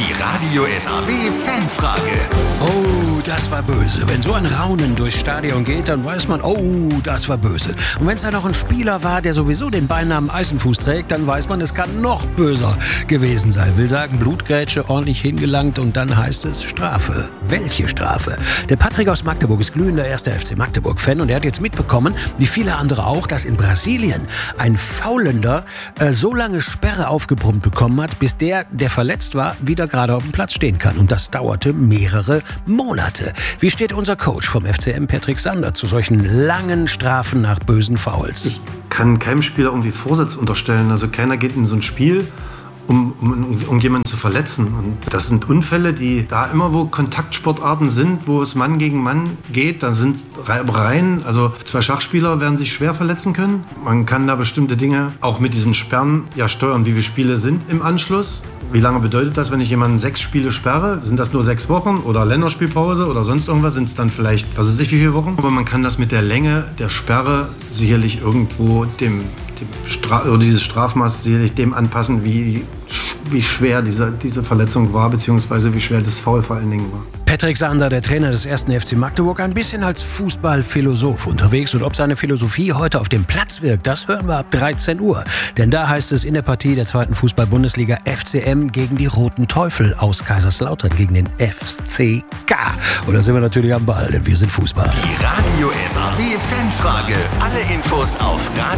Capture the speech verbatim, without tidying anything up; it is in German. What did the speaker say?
Die Radio S A W Fanfrage. Oh, das war böse. Wenn so ein Raunen durchs Stadion geht, dann weiß man, oh, das war böse. Und wenn es dann noch ein Spieler war, der sowieso den Beinamen Eisenfuß trägt, dann weiß man, es kann noch böser gewesen sein. Will sagen, Blutgrätsche, ordentlich hingelangt und dann heißt es Strafe. Welche Strafe? Der Patrick aus Magdeburg ist glühender erster F C Magdeburg-Fan und er hat jetzt mitbekommen, wie viele andere auch, dass in Brasilien ein Faulender äh, so lange Sperre aufgebrummt bekommen hat, bis der, der verletzt war, wieder gerade auf dem Platz stehen kann. Und das dauerte mehrere Monate. Wie steht unser Coach vom F C M, Patrick Sander, zu solchen langen Strafen nach bösen Fouls? Ich kann keinem Spieler irgendwie Vorsatz unterstellen. Also keiner geht in so ein Spiel, um, um, um jemanden zu verletzen. Und das sind Unfälle, die da immer, wo Kontaktsportarten sind, wo es Mann gegen Mann geht, da sind Reibereien. Also zwei Schachspieler werden sich schwer verletzen können. Man kann da bestimmte Dinge auch mit diesen Sperren ja steuern, wie viele Spiele sind im Anschluss. Wie lange bedeutet das, wenn ich jemanden sechs Spiele sperre? Sind das nur sechs Wochen oder Länderspielpause oder sonst irgendwas? Sind es dann vielleicht, was weiß ich, wie viele Wochen? Aber man kann das mit der Länge der Sperre sicherlich irgendwo dem, dem Stra- oder dieses Strafmaß sicherlich dem anpassen, wie, wie schwer diese, diese Verletzung war, beziehungsweise wie schwer das Foul vor allen Dingen war. Patrick Sander, der Trainer des ersten F C Magdeburg, ein bisschen als Fußballphilosoph unterwegs. Und ob seine Philosophie heute auf dem Platz wirkt, das hören wir ab dreizehn Uhr. Denn da heißt es in der Partie der zweiten Fußball-Bundesliga F C M gegen die Roten Teufel aus Kaiserslautern, gegen den F C K. Und da sind wir natürlich am Ball, denn wir sind Fußball. Die Radio S A W Fanfrage. Alle Infos auf Radio